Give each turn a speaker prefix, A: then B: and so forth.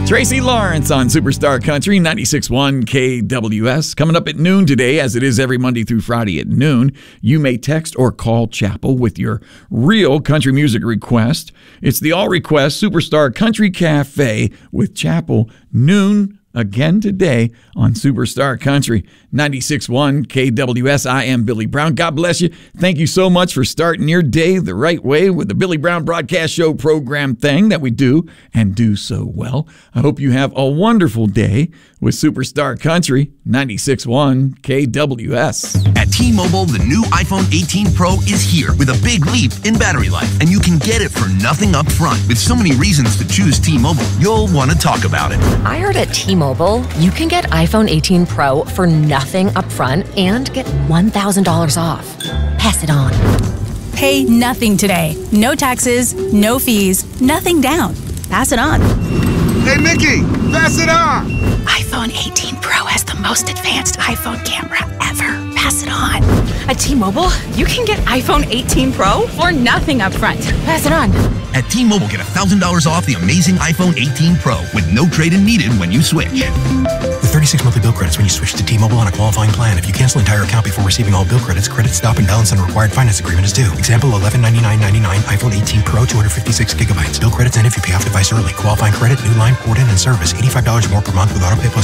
A: Tracy Lawrence on Superstar Country 96.1 KWS. Coming up at noon today, as it is every Monday through Friday at noon, you may text or call Chapel with your real country music request. It's the All Request Superstar Country Cafe with Chapel, noon again today on Superstar Country 96.1 KWS. I am Billy Brown. God bless you. Thank you so much for starting your day the right way with the Billy Brown Broadcast Show program thing that we do and do so well. I hope you have a wonderful day with Superstar Country 96.1 KWS.
B: At T-Mobile, the new iPhone 18 Pro is here with a big leap in battery life, and you can get it for nothing up front. With so many reasons to choose T-Mobile, you'll want to talk about it.
C: I heard at T-Mobile, you can get iPhone 18 Pro for nothing up front and get $1,000 off. Pass it on.
D: Pay nothing today. No taxes, no fees, nothing down. Pass it on.
E: Hey, Mickey, pass it on.
D: iPhone 18 Pro has the most advanced iPhone camera ever. Pass it on.
F: At T-Mobile, you can get iPhone 18 Pro for nothing up front. Pass it on.
B: At T-Mobile, get $1,000 off the amazing iPhone 18 Pro with no trade-in needed when you switch.
G: With 36 monthly bill credits when you switch to T-Mobile on a qualifying plan. If you cancel entire account before receiving all bill credits, credit stop and balance on required finance agreement is due. Example, $1199.99 iPhone 18 Pro, 256 gigabytes. Bill credits end if you pay off device early. Qualifying credit, new line, port in, and service. $85 more per month with autopay plus